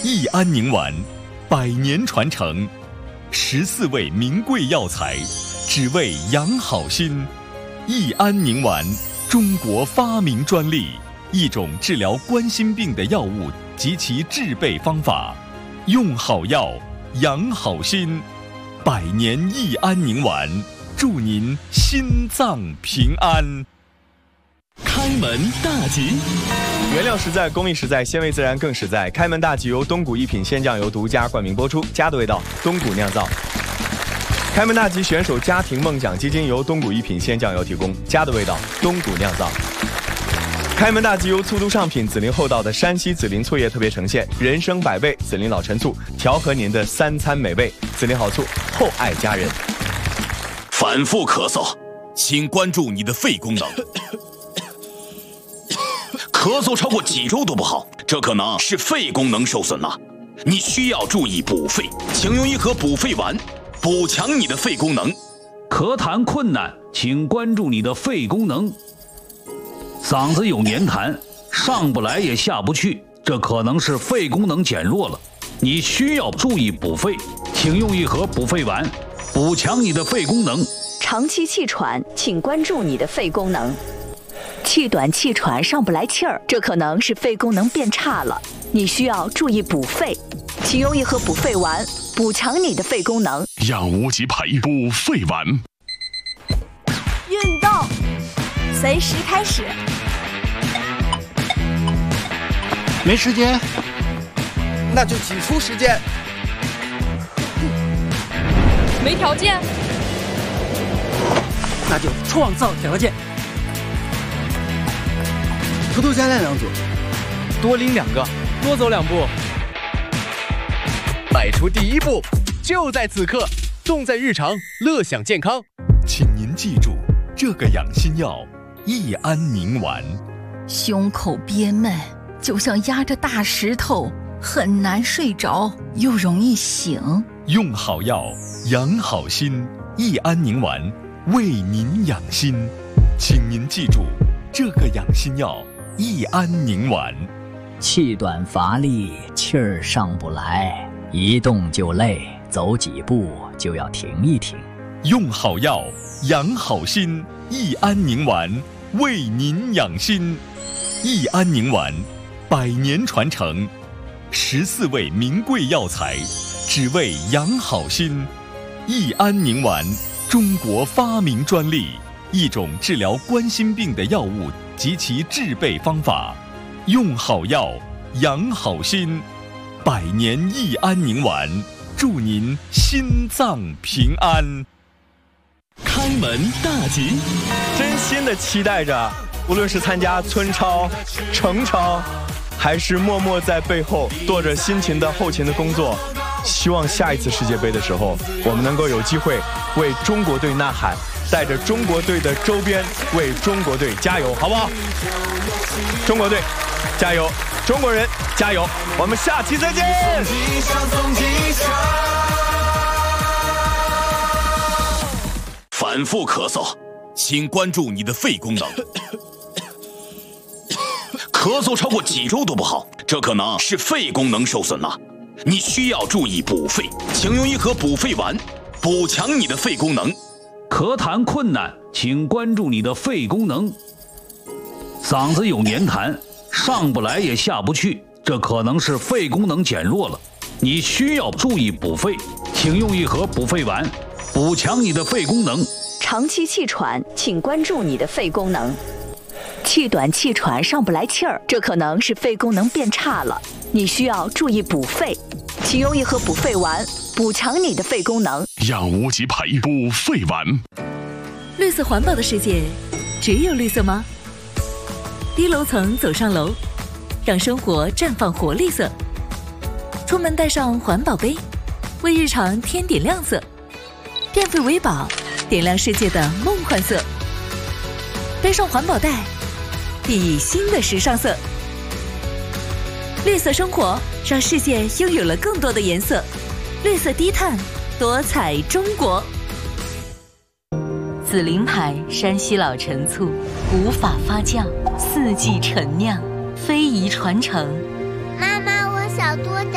益安宁丸，100年传承，14味名贵药材，只为养好心。益安宁丸，中国发明专利，一种治疗冠心病的药物及其制备方法。用好药，养好心。100年益安宁丸，祝您心脏平安。开门大吉， 原料实在，工艺实在，鲜味自然更实在。开门大吉由东谷一品鲜酱油独家冠名播出，家的味道，东谷酿造。开门大吉选手家庭梦想基金由东谷一品鲜酱油提供，家的味道，东谷酿造。开门大吉由醋都上品紫林厚道的山西紫林醋业特别呈现，人生百味紫林老陈醋，调和您的3餐美味。紫林好醋，厚爱家人。 反复咳嗽，请关注你的肺功能。咳嗽超过几周都不好，这可能是肺功能受损了，你需要注意补肺，请用一盒补肺丸，补强你的肺功能。 咳痰困难，请关注你的肺功能。嗓子有黏痰，上不来也下不去，这可能是肺功能减弱了，你需要注意补肺，请用一盒补肺丸，补强你的肺功能。 长期气喘，请关注你的肺功能。气短气喘上不来气儿，这可能是肺功能变差了，你需要注意补肺，请用一盒补肺丸，补强你的肺功能。 养无极培补肺丸。 运动随时开始。 没时间， 那就挤出时间。 没条件， 那就创造条件。 偷偷加练2组， 多拎2个，多走2步。 迈出第一步，就在此刻，动在日常，乐享健康。 请您记住这个养心药益安宁丸。 胸口憋闷，就像压着大石头，很难睡着，又容易醒。 用好药，养好心。益安宁丸，为您养心。请您记住这个养心药益安宁丸。 气短乏力，气儿上不来，一动就累，走几步就要停一停。 用好药，养好心。益安宁丸，为您养心。益安宁丸，100年传承，14味名贵药材，只为养好心。益安宁丸，中国发明专利，一种治疗冠心病的药物及其制备方法。用好药，养好心。100年益安宁丸，祝您心脏平安。开门大吉， 真心的期待着，无论是参加村超、城超，还是默默在背后做着辛勤的后勤的工作，希望下一次世界杯的时候，我们能够有机会为中国队呐喊，带着中国队的周边为中国队加油，好不好？中国队加油，中国人加油，我们下期再见。 反复咳嗽，请关注你的肺功能。咳嗽超过几周都不好，这可能是肺功能受损了，你需要注意补肺，请用一盒补肺丸，补强你的肺功能。 咳痰困难，请关注你的肺功能。嗓子有黏痰，上不来也下不去，这可能是肺功能减弱了，你需要注意补肺，请用一盒补肺丸，补强你的肺功能。 长期气喘，请关注你的肺功能。气短气喘上不来气儿，这可能是肺功能变差了，你需要注意补肺，请用一盒补肺丸，补强你的肺功能。 养无极培补肺丸。 绿色环保的世界，只有绿色吗？低楼层走上楼，让生活绽放活力色。出门带上环保杯，为日常添点亮色。电费维保，点亮世界的梦幻色。背上环保袋，熠熠新的时尚色。绿色生活，让世界拥有了更多的颜色。绿色低碳，多彩中国。紫林牌山西老陈醋，古法发酵，4季陈酿，非遗传承。 妈妈，我想多